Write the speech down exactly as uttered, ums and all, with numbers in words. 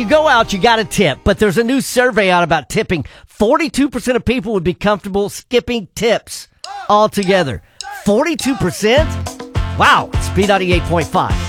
You go out, you got to tip, but there's a new survey out about tipping. forty-two percent of people would be comfortable skipping tips altogether. forty-two percent? Wow, it's B ninety-eight point five.